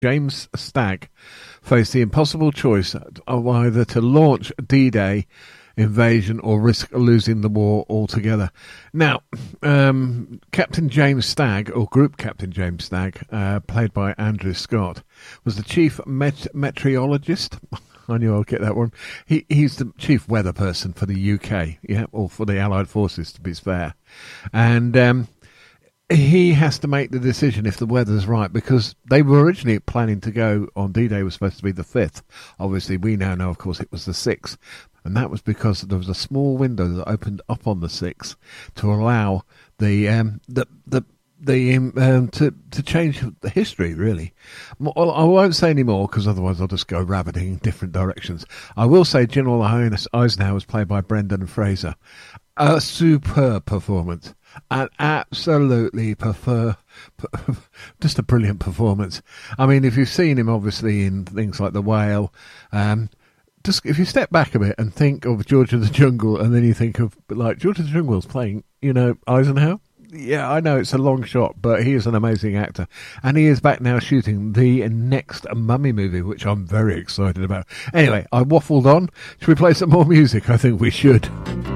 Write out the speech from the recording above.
James Stagg faced the impossible choice of either to launch D-Day invasion or risk losing the war altogether. Now, Captain James Stagg, or Group Captain James Stagg, played by Andrew Scott, was the chief meteorologist. I knew I'd get that one. He's the chief weather person for the UK, yeah, or for the Allied forces, to be fair. And he has to make the decision if the weather's right, because they were originally planning to go on D-Day was supposed to be the 5th. Obviously, we now know, of course, it was the 6th. And that was because there was a small window that opened up on the 6th to allow to change the history, really. Well, I won't say any more because otherwise I'll just go rabbiting in different directions. I will say General Eisenhower was played by Brendan Fraser. A superb performance. An absolutely just a brilliant performance. I mean, if you've seen him obviously in things like The Whale, just if you step back a bit and think of George of the Jungle, and then you think of like George of the Jungle's playing, Eisenhower. Yeah, I know it's a long shot, but he is an amazing actor, and he is back now shooting the next Mummy movie, which I'm very excited about. Anyway, I waffled on. Should we play some more music? I think we should.